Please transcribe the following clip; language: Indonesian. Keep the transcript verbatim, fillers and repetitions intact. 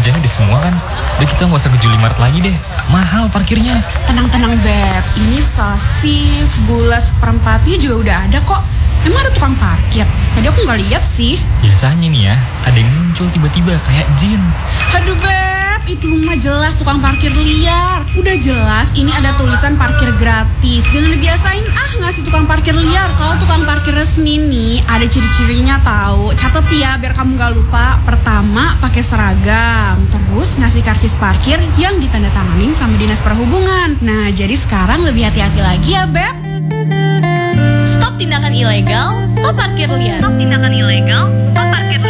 belanjanya udah semua kan. Udah kita nggak usah ke Julimart lagi deh. Mahal parkirnya. Tenang-tenang Beb, ini sosis, gula seperempatnya juga udah ada kok. Emang ada tukang parkir? Tadi aku nggak lihat sih. Biasanya nih ya, ada yang muncul tiba-tiba kayak jin. Aduh Beb, itu mah jelas tukang parkir liar. Udah jelas ini ada tulisan parkir gratis. Jangan dibiasain ah ngasih tukang parkir liar. Kalau tukang parkir resmi nih ada ciri-cirinya tahu. Catet ya biar kamu nggak lupa. Pertama pakai seragam, terus ngasih karcis parkir yang ditandatanganin sama dinas perhubungan. Nah jadi sekarang lebih hati-hati lagi ya Beb. Stop tindakan ilegal, stop parkir liar. Stop tindakan ilegal, stop